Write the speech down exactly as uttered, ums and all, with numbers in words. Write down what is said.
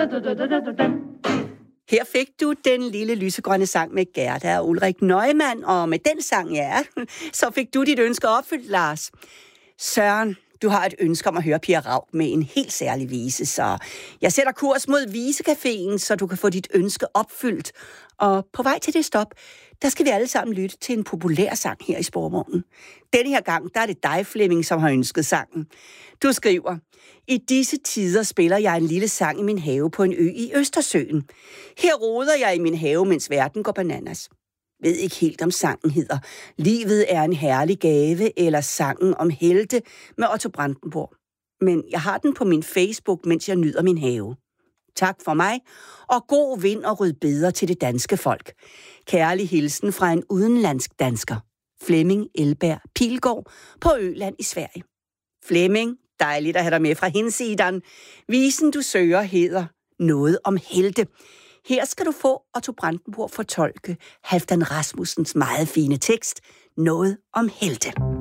Her fik du Den lille lysegrønne sang med Gerda og Ulrik Neumann, og med den sang, ja, så fik du dit ønske opfyldt, Lars. Søren, du har et ønske om at høre Pia Raug med en helt særlig vise, så jeg sætter kurs mod Visecaféen, så du kan få dit ønske opfyldt. Og på vej til det stop, der skal vi alle sammen lytte til en populær sang her i Sporvognen. Denne her gang, der er det dig, Flemming, som har ønsket sangen. Du skriver: I disse tider spiller jeg en lille sang i min have på en ø i Østersøen. Her roder jeg i min have, mens verden går bananas. Ved ikke helt, om sangen hedder Livet er en herlig gave, eller Sangen om helte med Otto Brandenburg. Men jeg har den på min Facebook, mens jeg nyder min have. Tak for mig, og god vind og rødbeder til det danske folk. Kærlig hilsen fra en udenlandsk dansker. Flemming Elberg Pilgaard på Øland i Sverige. Flemming, dejligt at have dig med fra hinsidan. Visen, du søger, hedder Noget om helte. Her skal du få Otto Brandenburg fortolke Halfdan Rasmussens meget fine tekst, Noget om helte.